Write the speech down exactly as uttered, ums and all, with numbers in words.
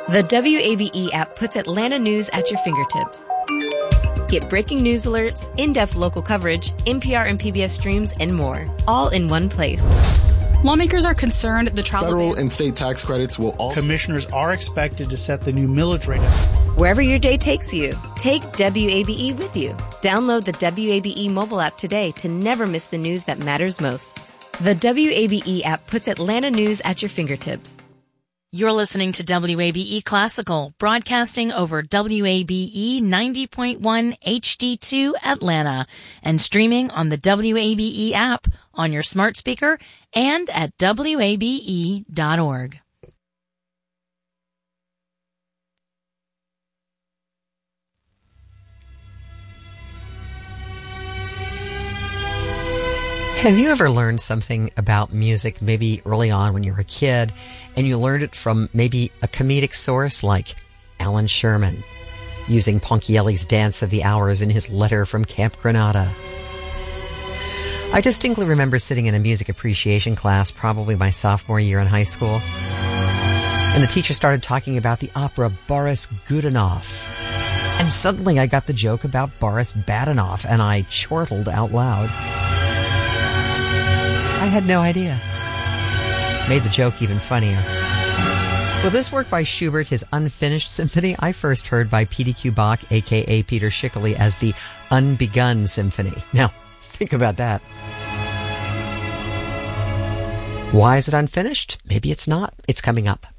The W A B E app puts Atlanta news at your fingertips. Get breaking news alerts, in-depth local coverage, N P R and P B S streams, and more, all in one place. Lawmakers are concerned the travel Federal ban- and state tax credits will also... Commissioners are expected to set the new millage rate. Wherever your day takes you, take W A B E with you. Download the W A B E mobile app today to never miss the news that matters most. The W A B E app puts Atlanta news at your fingertips. You're listening to W A B E Classical, broadcasting over W A B E ninety point one H D two Atlanta and streaming on the W A B E app on your smart speaker and at W A B E dot org. Have you ever learned something about music maybe early on when you were a kid and you learned it from maybe a comedic source like Alan Sherman using Ponchielli's Dance of the Hours in his letter from Camp Granada? I distinctly remember sitting in a music appreciation class, probably my sophomore year in high school, and the teacher started talking about the opera Boris Godunov. And suddenly I got the joke about Boris Badenov, and I chortled out loud. I had no idea. Made the joke even funnier. Well, this work by Schubert, his Unfinished Symphony, I first heard by P D Q Bach, a k a. Peter Schickele, as the Unbegun Symphony. Now, think about that. Why is it unfinished? Maybe it's not. It's coming up.